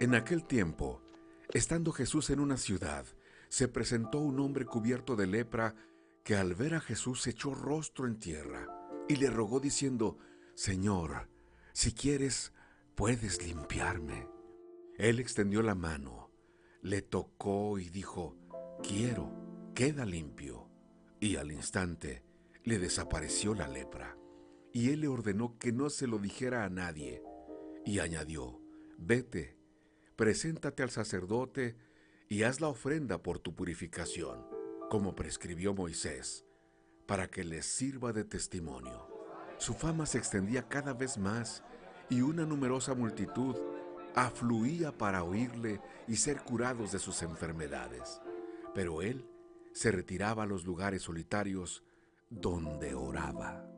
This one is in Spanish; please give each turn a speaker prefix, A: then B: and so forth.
A: En aquel tiempo, estando Jesús en una ciudad, se presentó un hombre cubierto de lepra que al ver a Jesús echó rostro en tierra y le rogó diciendo: Señor, si quieres, puedes limpiarme. Él extendió la mano, le tocó y dijo: quiero, queda limpio. Y al instante le desapareció la lepra. Y él le ordenó que no se lo dijera a nadie. Y añadió: vete, preséntate al sacerdote y haz la ofrenda por tu purificación, como prescribió Moisés, para que les sirva de testimonio. Su fama se extendía cada vez más y una numerosa multitud afluía para oírle y ser curados de sus enfermedades. Pero él se retiraba a los lugares solitarios donde oraba.